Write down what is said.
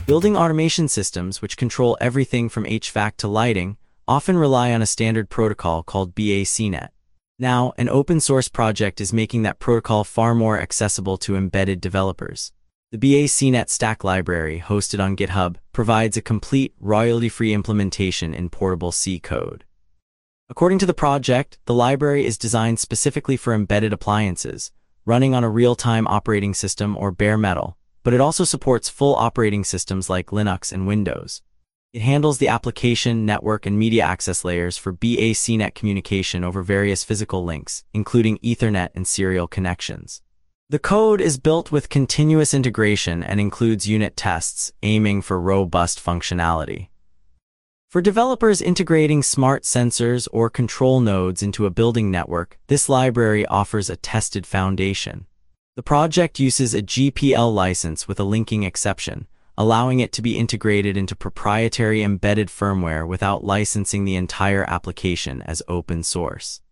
Building automation systems, which control everything from HVAC to lighting, often rely on a standard protocol called BACnet. Now, an open-source project is making that protocol far more accessible to embedded developers. The BACnet Stack library, hosted on GitHub, provides a complete, royalty-free implementation in portable C code. According to the project, the library is designed specifically for embedded appliances, running on a real-time operating system or bare metal, but it also supports full operating systems like Linux and Windows. It handles the application, network, and media access layers for BACnet communication over various physical links, including Ethernet and serial connections. The code is built with continuous integration and includes unit tests, aiming for robust functionality. For developers integrating smart sensors or control nodes into a building network, this library offers a tested foundation. The project uses a GPL license with a linking exception, allowing it to be integrated into proprietary embedded firmware without licensing the entire application as open source.